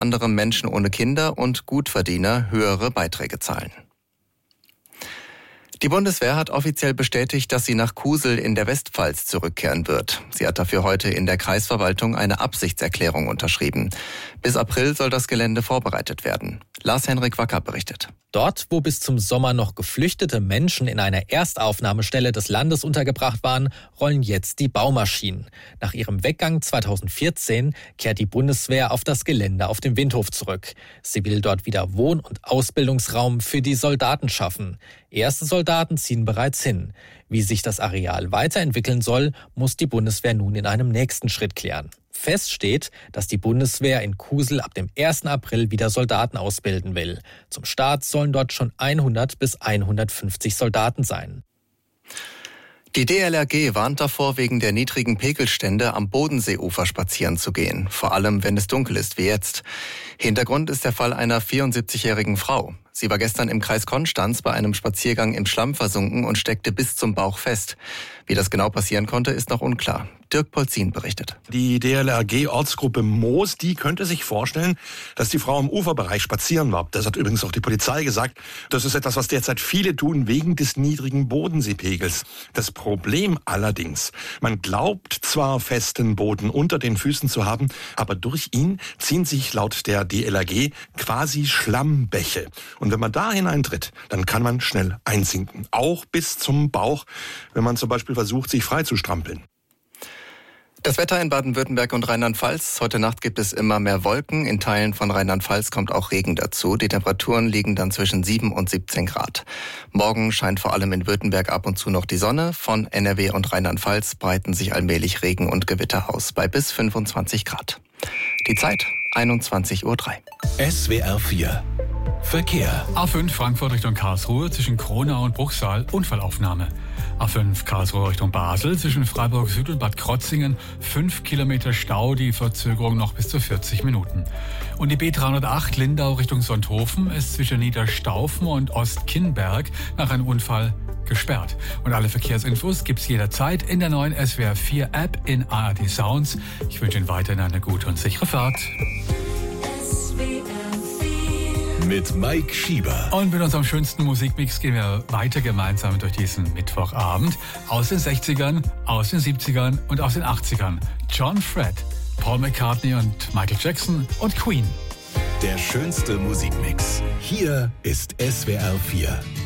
anderem Menschen ohne Kinder und Gutverdiener höhere Beiträge zahlen. Die Bundeswehr hat offiziell bestätigt, dass sie nach Kusel in der Westpfalz zurückkehren wird. Sie hat dafür heute in der Kreisverwaltung eine Absichtserklärung unterschrieben. Bis April soll das Gelände vorbereitet werden. Lars-Henrik Wacker berichtet. Dort, wo bis zum Sommer noch geflüchtete Menschen in einer Erstaufnahmestelle des Landes untergebracht waren, rollen jetzt die Baumaschinen. Nach ihrem Weggang 2014 kehrt die Bundeswehr auf das Gelände auf dem Windhof zurück. Sie will dort wieder Wohn- und Ausbildungsraum für die Soldaten schaffen. Erste Soldaten ziehen bereits hin. Wie sich das Areal weiterentwickeln soll, muss die Bundeswehr nun in einem nächsten Schritt klären. Fest steht, dass die Bundeswehr in Kusel ab dem 1. April wieder Soldaten ausbilden will. Zum Start sollen dort schon 100 bis 150 Soldaten sein. Die DLRG warnt davor, wegen der niedrigen Pegelstände am Bodenseeufer spazieren zu gehen. Vor allem, wenn es dunkel ist wie jetzt. Hintergrund ist der Fall einer 74-jährigen Frau. Sie war gestern im Kreis Konstanz bei einem Spaziergang im Schlamm versunken und steckte bis zum Bauch fest. Wie das genau passieren konnte, ist noch unklar. Dirk Polzin berichtet. Die DLRG-Ortsgruppe Moos, die könnte sich vorstellen, dass die Frau im Uferbereich spazieren war. Das hat übrigens auch die Polizei gesagt. Das ist etwas, was derzeit viele tun, wegen des niedrigen Bodenseepegels. Das Problem allerdings, man glaubt zwar festen Boden unter den Füßen zu haben, aber durch ihn ziehen sich laut der DLRG quasi Schlammbäche. Und wenn man da hineintritt, dann kann man schnell einsinken. Auch bis zum Bauch, wenn man zum Beispiel versucht, sich frei zu strampeln. Das Wetter in Baden-Württemberg und Rheinland-Pfalz. Heute Nacht gibt es immer mehr Wolken. In Teilen von Rheinland-Pfalz kommt auch Regen dazu. Die Temperaturen liegen dann zwischen 7 und 17 Grad. Morgen scheint vor allem in Württemberg ab und zu noch die Sonne. Von NRW und Rheinland-Pfalz breiten sich allmählich Regen und Gewitter aus, bei bis 25 Grad. Die Zeit 21:03 Uhr. SWR 4 Verkehr. A5 Frankfurt Richtung Karlsruhe zwischen Kronau und Bruchsal, Unfallaufnahme. A5 Karlsruhe Richtung Basel zwischen Freiburg Süd und Bad Krotzingen 5 Kilometer Stau, die Verzögerung noch bis zu 40 Minuten. Und die B308 Lindau Richtung Sonthofen ist zwischen Niederstaufen und Ostkinnberg nach einem Unfall gesperrt. Und alle Verkehrsinfos gibt's jederzeit in der neuen SWR 4 App in ARD Sounds. Ich wünsche Ihnen weiterhin eine gute und sichere Fahrt. Mit Mike Schieber. Und mit unserem schönsten Musikmix gehen wir weiter gemeinsam durch diesen Mittwochabend. Aus den 60ern, aus den 70ern und aus den 80ern. John Fred, Paul McCartney und Michael Jackson und Queen. Der schönste Musikmix. Hier ist SWR 4.